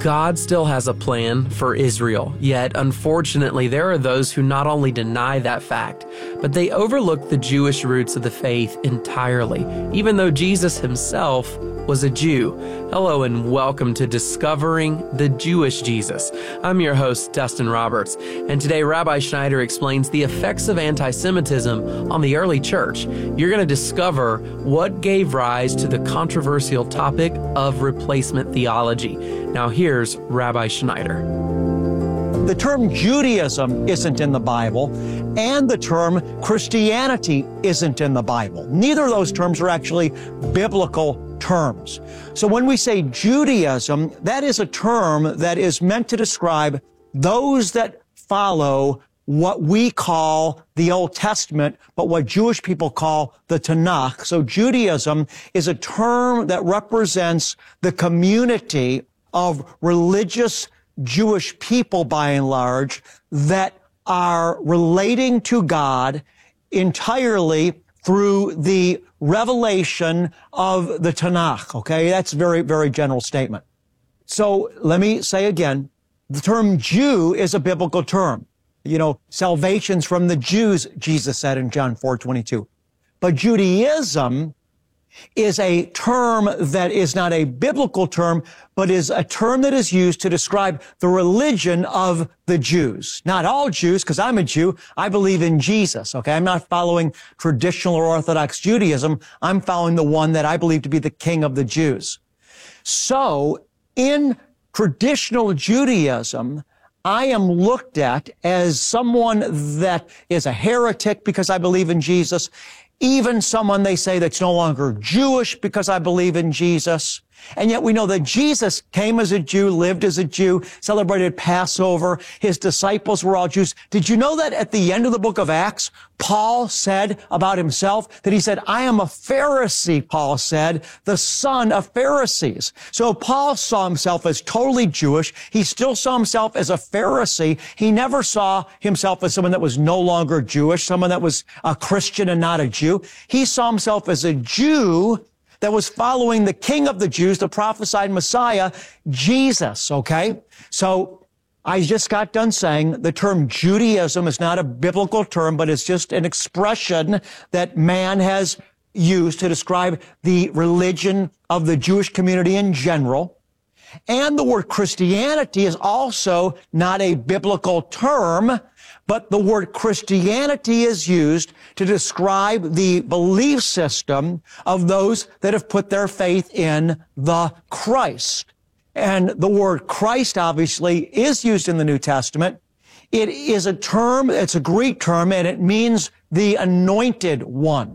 God still has a plan for Israel, yet unfortunately there are those who not only deny that fact, but they overlook the Jewish roots of the faith entirely, even though Jesus himself was a Jew. Hello and welcome to Discovering the Jewish Jesus. I'm your host, Dustin Roberts, and today Rabbi Schneider explains the effects of anti-Semitism on the early church. You're going to discover what gave rise to the controversial topic of replacement theology. Now here's Rabbi Schneider. The term Judaism isn't in the Bible, and the term Christianity isn't in the Bible. Neither of those terms are actually biblical terms. So when we say Judaism, that is a term that is meant to describe those that follow what we call the Old Testament, but what Jewish people call the Tanakh. So Judaism is a term that represents the community of religious Jewish people, by and large, that are relating to God entirely through the revelation of the Tanakh. Okay, that's a very, very general statement. So let me say again, the term Jew is a biblical term. You know, salvation's from the Jews, Jesus said in John 4:22. But Judaism is a term that is not a biblical term, but is a term that is used to describe the religion of the Jews. Not all Jews, because I'm a Jew. I believe in Jesus, okay? I'm not following traditional or Orthodox Judaism. I'm following the one that I believe to be the King of the Jews. So, in traditional Judaism, I am looked at as someone that is a heretic because I believe in Jesus, even someone they say that's no longer Jewish because I believe in Jesus. And yet we know that Jesus came as a Jew, lived as a Jew, celebrated Passover. His disciples were all Jews. Did you know that at the end of the book of Acts, Paul said about himself that he said, I am a Pharisee, Paul said, the son of Pharisees. So Paul saw himself as totally Jewish. He still saw himself as a Pharisee. He never saw himself as someone that was no longer Jewish, someone that was a Christian and not a Jew. He saw himself as a Jew that was following the King of the Jews, the prophesied Messiah, Jesus, okay? So I just got done saying the term Judaism is not a biblical term, but it's just an expression that man has used to describe the religion of the Jewish community in general. And the word Christianity is also not a biblical term, but the word Christianity is used to describe the belief system of those that have put their faith in the Christ. And the word Christ, obviously, is used in the New Testament. It is a term, it's a Greek term, and it means the anointed one.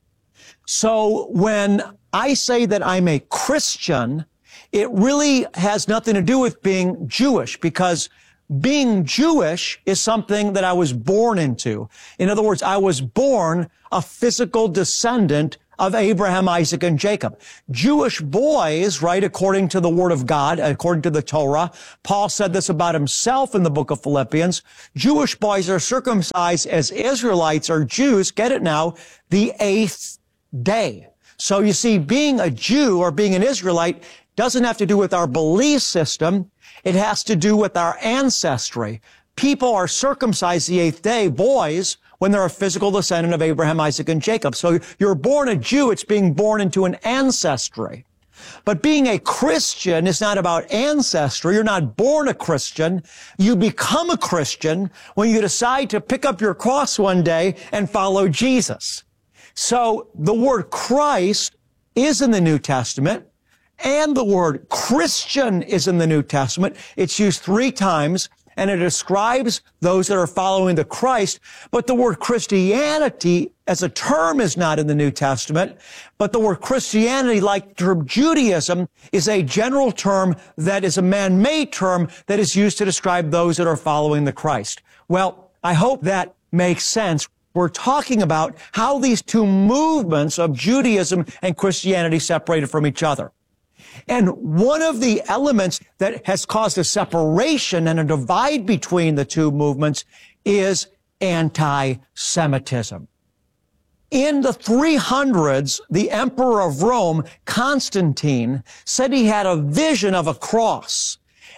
So when I say that I'm a Christian, it really has nothing to do with being Jewish, because being Jewish is something that I was born into. In other words, I was born a physical descendant of Abraham, Isaac, and Jacob. Jewish boys, right, according to the Word of God, according to the Torah, Paul said this about himself in the book of Philippians, Jewish boys are circumcised as Israelites or Jews, get it now, the 8th day. So you see, being a Jew or being an Israelite doesn't have to do with our belief system. It has to do with our ancestry. People are circumcised the 8th day, boys, when they're a physical descendant of Abraham, Isaac, and Jacob. So you're born a Jew, it's being born into an ancestry. But being a Christian is not about ancestry. You're not born a Christian. You become a Christian when you decide to pick up your cross one day and follow Jesus. So the word Christ is in the New Testament, and the word Christian is in the New Testament. It's used 3 times, and it describes those that are following the Christ. But the word Christianity as a term is not in the New Testament. But the word Christianity, like the term Judaism, is a general term that is a man-made term that is used to describe those that are following the Christ. Well, I hope that makes sense. We're talking about how these two movements of Judaism and Christianity separated from each other. And one of the elements that has caused a separation and a divide between the two movements is anti-Semitism. In the 300s, the Emperor of Rome, Constantine, said he had a vision of a cross.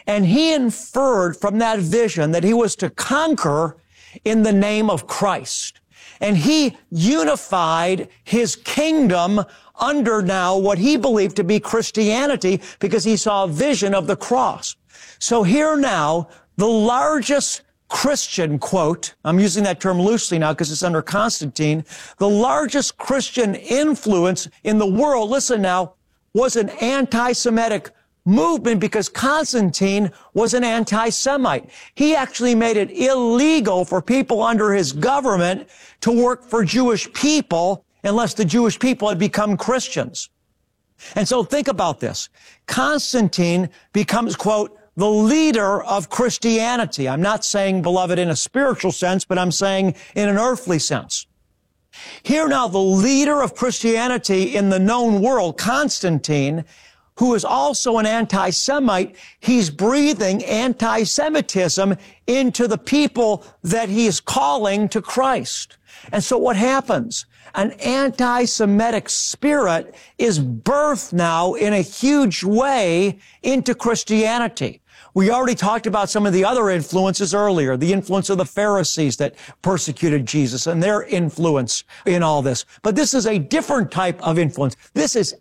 And he inferred from that vision that he was to conquer in the name of Christ. And he unified his kingdom under now what he believed to be Christianity because he saw a vision of the cross. So here now, the largest Christian, quote, I'm using that term loosely now because it's under Constantine, the largest Christian influence in the world, listen now, was an anti-Semitic movement because Constantine was an anti-Semite. He actually made it illegal for people under his government to work for Jewish people unless the Jewish people had become Christians. And so think about this. Constantine becomes, quote, the leader of Christianity. I'm not saying, beloved, in a spiritual sense, but I'm saying in an earthly sense. Here now, the leader of Christianity in the known world, Constantine, who is also an anti-Semite, he's breathing anti-Semitism into the people that he is calling to Christ. And so what happens? An anti-Semitic spirit is birthed now in a huge way into Christianity. We already talked about some of the other influences earlier, the influence of the Pharisees that persecuted Jesus and their influence in all this. But this is a different type of influence. This is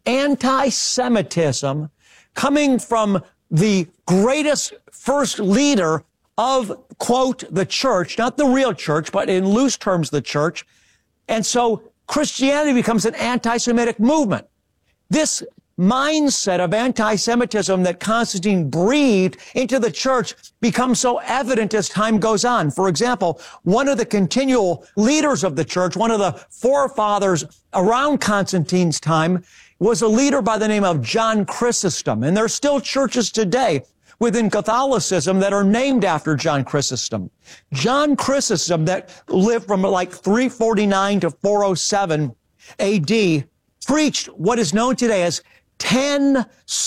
anti-Semitism coming from the greatest first leader of, quote, the church, not the real church, but in loose terms, the church. And so Christianity becomes an anti-Semitic movement. This mindset of anti-Semitism that Constantine breathed into the church becomes so evident as time goes on. For example, one of the continual leaders of the church, one of the forefathers around Constantine's time, was a leader by the name of John Chrysostom. And there are still churches today within Catholicism that are named after John Chrysostom. John Chrysostom, that lived from like 349 to 407 AD, preached what is known today as 10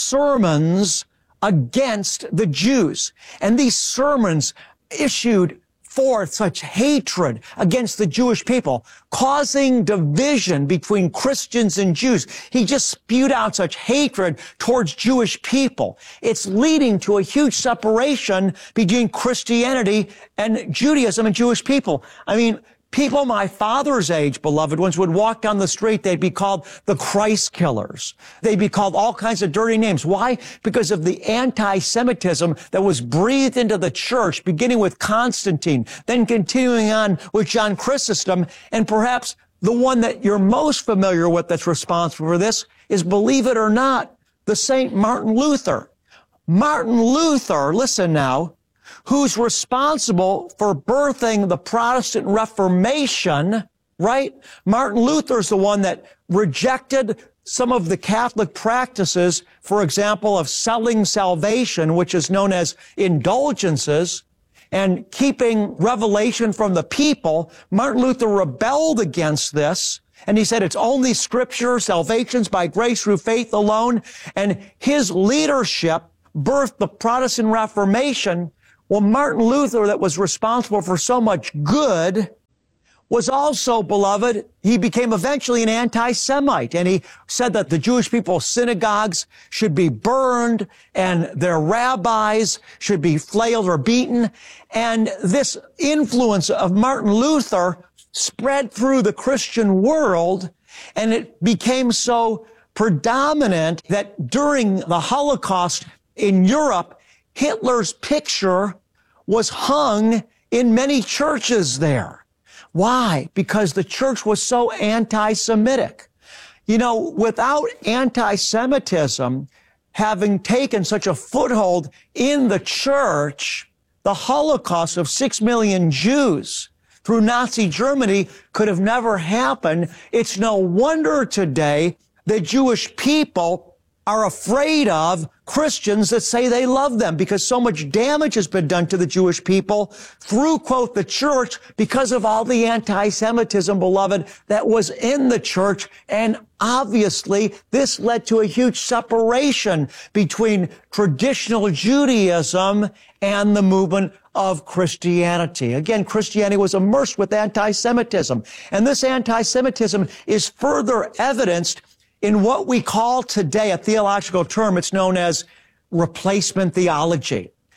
sermons against the Jews. And these sermons issued forth such hatred against the Jewish people, causing division between Christians and Jews. He just spewed out such hatred towards Jewish people. It's leading to a huge separation between Christianity and Judaism and Jewish people. I mean, people my father's age, beloved ones, would walk down the street. They'd be called the Christ killers. They'd be called all kinds of dirty names. Why? Because of the anti-Semitism that was breathed into the church, beginning with Constantine, then continuing on with John Chrysostom, and perhaps the one that you're most familiar with that's responsible for this is, believe it or not, the Saint Martin Luther. Martin Luther, listen now, who's responsible for birthing the Protestant Reformation, right? Martin Luther is the one that rejected some of the Catholic practices, for example, of selling salvation, which is known as indulgences, and keeping revelation from the people. Martin Luther rebelled against this, and he said it's only Scripture, salvation's by grace through faith alone, and his leadership birthed the Protestant Reformation. Well, Martin Luther, that was responsible for so much good, was also, beloved, he became eventually an anti-Semite. And he said that the Jewish people's synagogues should be burned and their rabbis should be flailed or beaten. And this influence of Martin Luther spread through the Christian world, and it became so predominant that during the Holocaust in Europe, Hitler's picture was hung in many churches there. Why? Because the church was so anti-Semitic. You know, without anti-Semitism having taken such a foothold in the church, the Holocaust of 6 million Jews through Nazi Germany could have never happened. It's no wonder today the Jewish people are afraid of Christians that say they love them, because so much damage has been done to the Jewish people through, quote, the church, because of all the anti-Semitism, beloved, that was in the church. And obviously, this led to a huge separation between traditional Judaism and the movement of Christianity. Again, Christianity was immersed with anti-Semitism. And this anti-Semitism is further evidenced in what we call today, a theological term, it's known as replacement theology.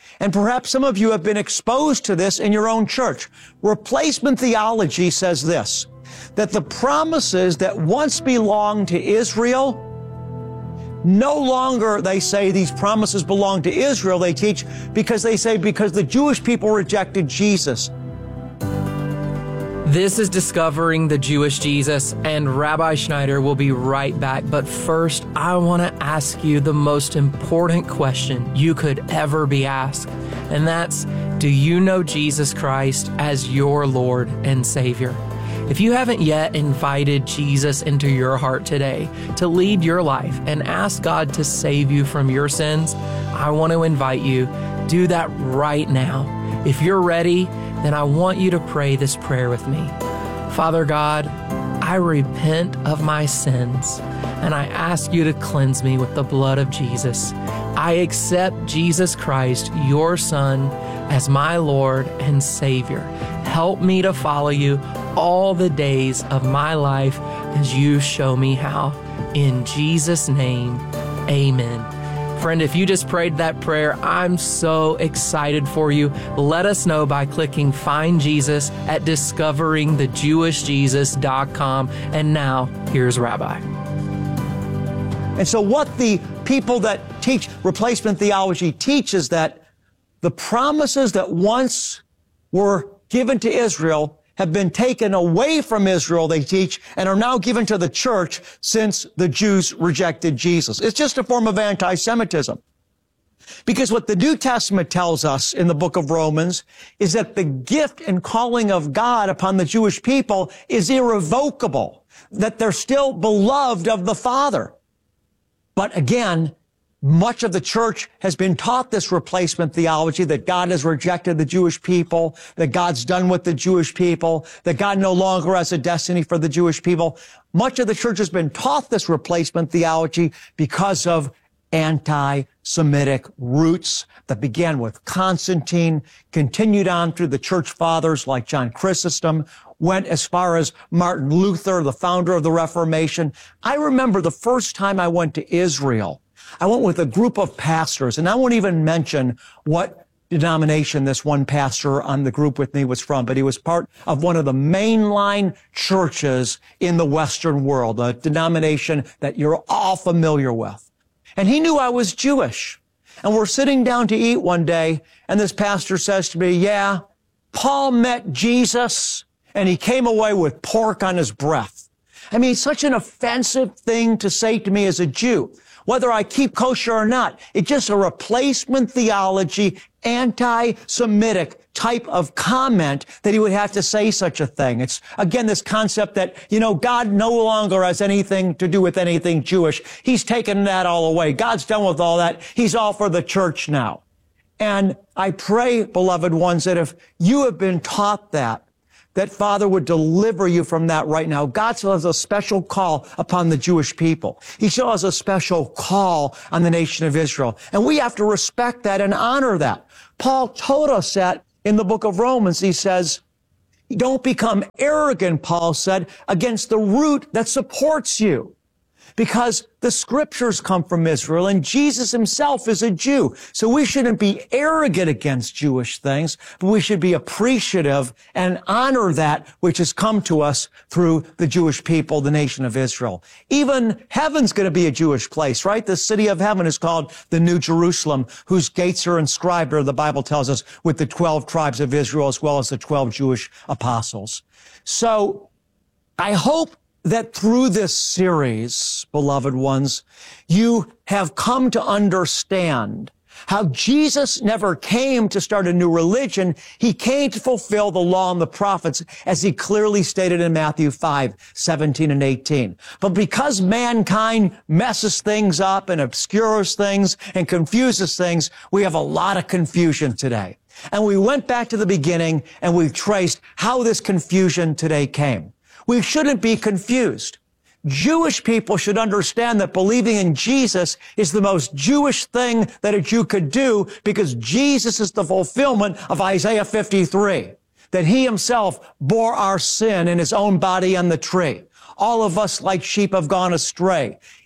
And perhaps some of you have been exposed to this in your own church. Replacement theology says this, that the promises that once belonged to Israel, no longer, they say, these promises belong to Israel, they teach, because they say because the Jewish people rejected Jesus. This is Discovering the Jewish Jesus, and Rabbi Schneider will be right back. But first, I want to ask you the most important question you could ever be asked, and that's, do you know Jesus Christ as your Lord and Savior? If you haven't yet invited Jesus into your heart today to lead your life and ask God to save you from your sins, I want to invite you, do that right now. If you're ready, then I want you to pray this prayer with me. Father God, I repent of my sins, and I ask you to cleanse me with the blood of Jesus. I accept Jesus Christ, your Son, as my Lord and Savior. Help me to follow you all the days of my life as you show me how. In Jesus' name, amen. Friend, if you just prayed that prayer, I'm so excited for you. Let us know by clicking Find Jesus at discoveringthejewishjesus.com. And now, here's Rabbi. And so what the people that teach replacement theology teach is that the promises that once were given to Israel have been taken away from Israel, they teach, and are now given to the church since the Jews rejected Jesus. It's just a form of anti-Semitism. Because what the New Testament tells us in the book of Romans is that the gift and calling of God upon the Jewish people is irrevocable, that they're still beloved of the Father. But again, much of the church has been taught this replacement theology, that God has rejected the Jewish people, that God's done with the Jewish people, that God no longer has a destiny for the Jewish people. Much of the church has been taught this replacement theology because of anti-Semitic roots that began with Constantine, continued on through the church fathers like John Chrysostom, went as far as Martin Luther, the founder of the Reformation. I remember the first time I went to Israel, I went with a group of pastors, and I won't even mention what denomination this one pastor on the group with me was from, but he was part of one of the mainline churches in the Western world, a denomination that you're all familiar with. And he knew I was Jewish. And we're sitting down to eat one day, and this pastor says to me, yeah, Paul met Jesus, and he came away with pork on his breath. I mean, such an offensive thing to say to me as a Jew. Whether I keep kosher or not, it's just a replacement theology, anti-Semitic type of comment that he would have to say such a thing. It's, again, this concept that, God no longer has anything to do with anything Jewish. He's taken that all away. God's done with all that. He's all for the church now. And I pray, beloved ones, that if you have been taught that Father would deliver you from that right now. God still has a special call upon the Jewish people. He still has a special call on the nation of Israel. And we have to respect that and honor that. Paul told us that in the book of Romans. He says, don't become arrogant, Paul said, against the root that supports you. Because the scriptures come from Israel and Jesus himself is a Jew. So we shouldn't be arrogant against Jewish things, but we should be appreciative and honor that which has come to us through the Jewish people, the nation of Israel. Even heaven's going to be a Jewish place, right? The city of heaven is called the New Jerusalem, whose gates are inscribed, or the Bible tells us, with the 12 tribes of Israel as well as the 12 Jewish apostles. So I hope that through this series, beloved ones, you have come to understand how Jesus never came to start a new religion. He came to fulfill the law and the prophets, as he clearly stated in Matthew 5:17 and 18. But because mankind messes things up and obscures things and confuses things, we have a lot of confusion today. And we went back to the beginning and we traced how this confusion today came. We shouldn't be confused. Jewish people should understand that believing in Jesus is the most Jewish thing that a Jew could do, because Jesus is the fulfillment of Isaiah 53, that he himself bore our sin in his own body on the tree. All of us like sheep have gone astray.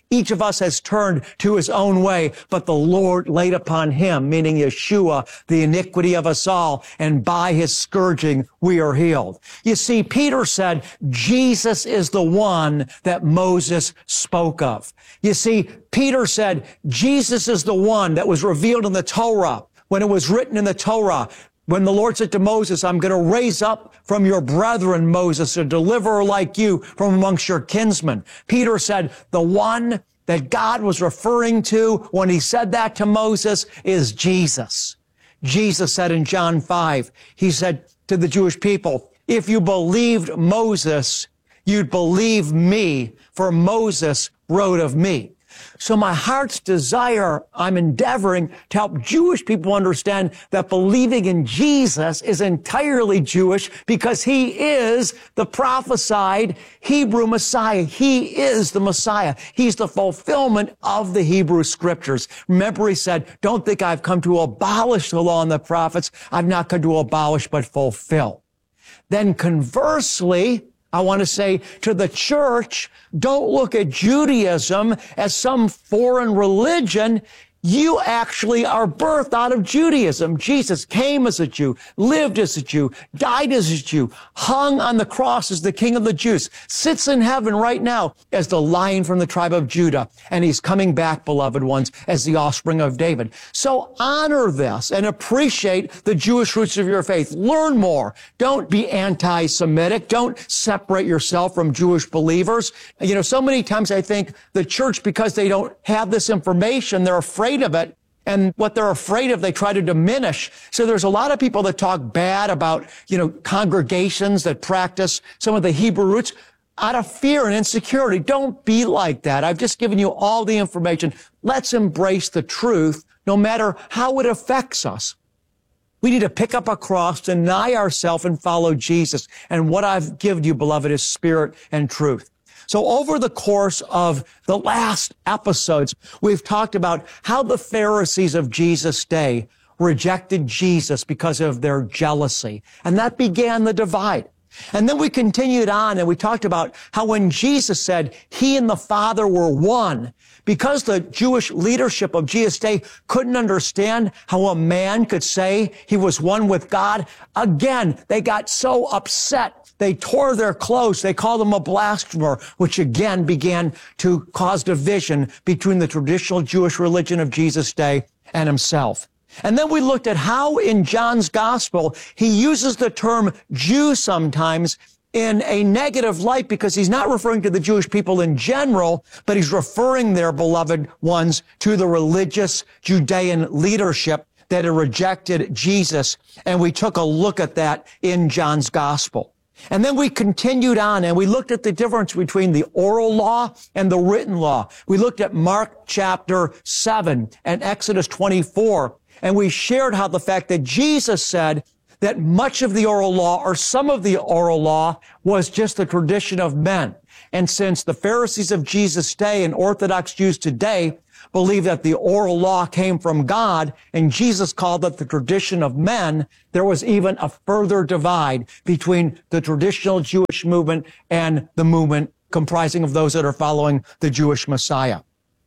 Each of us has turned to his own way, but the Lord laid upon him, meaning Yeshua, the iniquity of us all, and by his scourging we are healed. You see, Peter said, Jesus is the one that Moses spoke of. You see, Peter said, Jesus is the one that was revealed in the Torah, when it was written in the Torah. When the Lord said to Moses, I'm going to raise up from your brethren, Moses, a deliverer like you from amongst your kinsmen. Peter said, the one that God was referring to when he said that to Moses is Jesus. Jesus said in John 5, he said to the Jewish people, if you believed Moses, you'd believe me, for Moses wrote of me. So my heart's desire, I'm endeavoring to help Jewish people understand that believing in Jesus is entirely Jewish because he is the prophesied Hebrew Messiah. He is the Messiah. He's the fulfillment of the Hebrew Scriptures. Remember, he said, don't think I've come to abolish the law and the prophets. I've not come to abolish but fulfill. Then conversely, I want to say to the church, don't look at Judaism as some foreign religion. You actually are birthed out of Judaism. Jesus came as a Jew, lived as a Jew, died as a Jew, hung on the cross as the King of the Jews, sits in heaven right now as the Lion from the tribe of Judah. And he's coming back, beloved ones, as the offspring of David. So honor this and appreciate the Jewish roots of your faith. Learn more. Don't be anti-Semitic. Don't separate yourself from Jewish believers. You know, so many times I think the church, because they don't have this information, they're afraid of it. And what they're afraid of, they try to diminish. So there's a lot of people that talk bad about, congregations that practice some of the Hebrew roots out of fear and insecurity. Don't be like that. I've just given you all the information. Let's embrace the truth, no matter how it affects us. We need to pick up a cross, deny ourselves, and follow Jesus. And what I've given you, beloved, is spirit and truth. So over the course of the last episodes, we've talked about how the Pharisees of Jesus' day rejected Jesus because of their jealousy. And that began the divide. And then we continued on and we talked about how when Jesus said he and the Father were one, because the Jewish leadership of Jesus' day couldn't understand how a man could say he was one with God, again, they got so upset. They tore their clothes. They called him a blasphemer, which again began to cause division between the traditional Jewish religion of Jesus' day and himself. And then we looked at how in John's gospel, he uses the term Jew sometimes in a negative light because he's not referring to the Jewish people in general, but he's referring their beloved ones to the religious Judean leadership that had rejected Jesus. And we took a look at that in John's gospel. And then we continued on and we looked at the difference between the oral law and the written law. We looked at Mark chapter 7 and Exodus 24. And we shared how the fact that Jesus said that much of the oral law or some of the oral law was just the tradition of men. And since the Pharisees of Jesus' day and Orthodox Jews today believe that the oral law came from God and Jesus called it the tradition of men, there was even a further divide between the traditional Jewish movement and the movement comprising of those that are following the Jewish Messiah.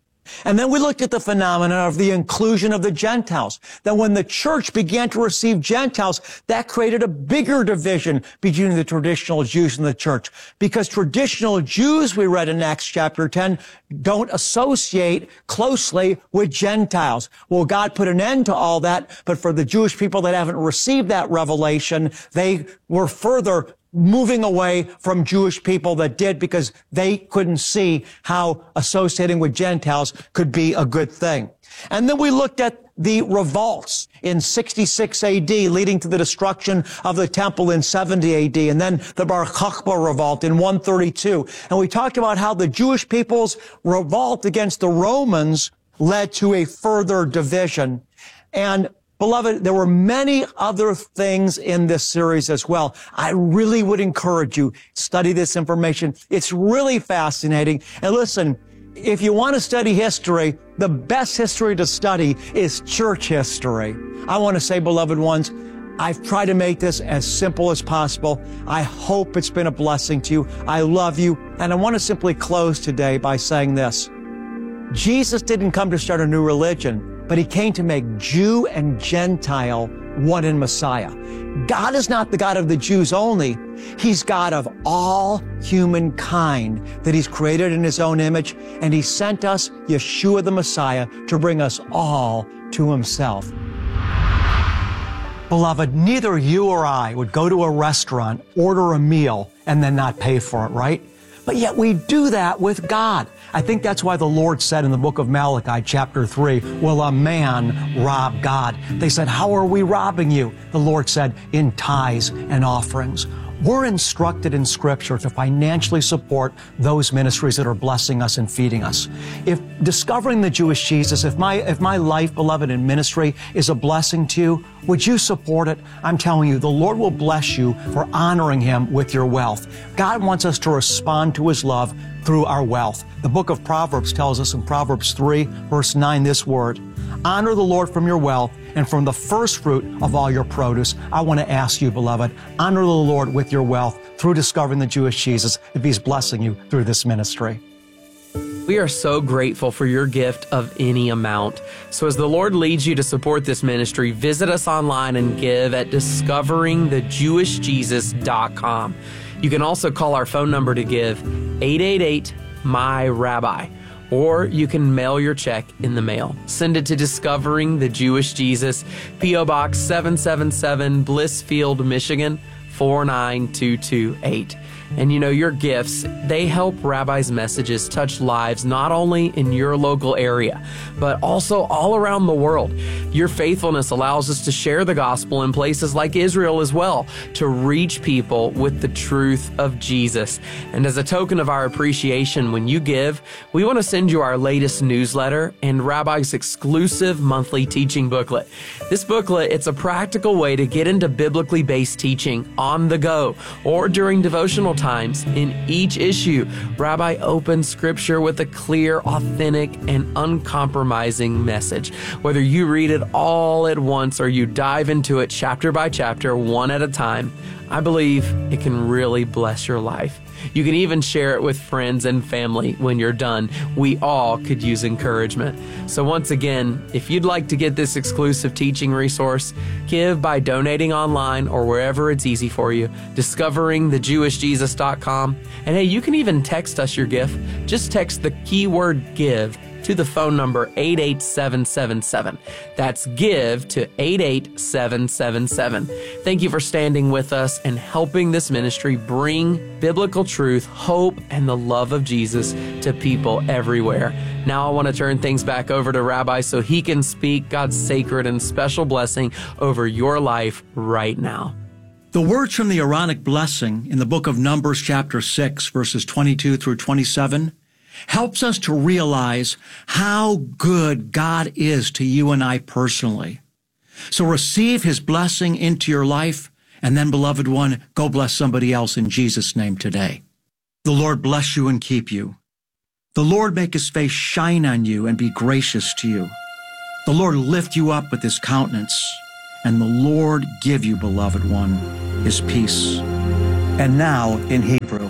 And then we looked at the phenomenon of the inclusion of the Gentiles. That when the church began to receive Gentiles, that created a bigger division between the traditional Jews and the church. Because traditional Jews, we read in Acts chapter 10, don't associate closely with Gentiles. Well, God put an end to all that, but for the Jewish people that haven't received that revelation, they were further moving away from Jewish people that did because they couldn't see how associating with Gentiles could be a good thing. And then we looked at the revolts in 66 AD, leading to the destruction of the temple in 70 AD, and then the Bar Kokhba revolt in 132. And we talked about how the Jewish people's revolt against the Romans led to a further division. And beloved, there were many other things in this series as well. I really would encourage you, study this information. It's really fascinating. And listen, if you want to study history, the best history to study is church history. I want to say, beloved ones, I've tried to make this as simple as possible. I hope it's been a blessing to you. I love you. And I want to simply close today by saying this. Jesus didn't come to start a new religion, but he came to make Jew and Gentile one in Messiah. God is not the God of the Jews only. He's God of all humankind that he's created in his own image, and he sent us, Yeshua the Messiah, to bring us all to himself. Beloved, neither you or I would go to a restaurant, order a meal, and then not pay for it, right? But yet we do that with God. I think that's why the Lord said in the book of Malachi, chapter 3, will a man rob God? They said, how are we robbing you? The Lord said, in tithes and offerings. We're instructed in Scripture to financially support those ministries that are blessing us and feeding us. If discovering the Jewish Jesus, if my life, beloved, in ministry is a blessing to you, would you support it? I'm telling you, the Lord will bless you for honoring him with your wealth. God wants us to respond to his love through our wealth. The book of Proverbs tells us in Proverbs 3, verse 9, this word, honor the Lord from your wealth and from the first fruit of all your produce. I want to ask you, beloved, honor the Lord with your wealth through discovering the Jewish Jesus if he's blessing you through this ministry. We are so grateful for your gift of any amount. So as the Lord leads you to support this ministry, visit us online and give at discoveringthejewishjesus.com. You can also call our phone number to give, 888-MY-RABBI. Or you can mail your check in the mail. Send it to Discovering the Jewish Jesus, P.O. Box 777, Blissfield, Michigan, 49228. And you know, your gifts, they help Rabbi's messages touch lives not only in your local area, but also all around the world. Your faithfulness allows us to share the gospel in places like Israel as well, to reach people with the truth of Jesus. And as a token of our appreciation, when you give, we want to send you our latest newsletter and Rabbi's exclusive monthly teaching booklet. This booklet, it's a practical way to get into biblically based teaching on the go or during devotional times. In each issue, Rabbi opens Scripture with a clear, authentic, and uncompromising message. Whether you read it all at once or you dive into it chapter by chapter, one at a time, I believe it can really bless your life. You can even share it with friends and family when you're done. We all could use encouragement. So once again, if you'd like to get this exclusive teaching resource, give by donating online or wherever it's easy for you, discoveringthejewishjesus.com. And hey, you can even text us your gift. Just text the keyword give to the phone number 88777. That's give to 88777. Thank you for standing with us and helping this ministry bring biblical truth, hope, and the love of Jesus to people everywhere. Now I want to turn things back over to Rabbi so he can speak God's sacred and special blessing over your life right now. The words from the Aaronic blessing in the book of Numbers chapter 6, verses 22 through 27, helps us to realize how good God is to you and I personally. So receive his blessing into your life, and then, beloved one, go bless somebody else in Jesus' name today. The Lord bless you and keep you. The Lord make his face shine on you and be gracious to you. The Lord lift you up with his countenance, and the Lord give you, beloved one, his peace. And now, in Hebrew,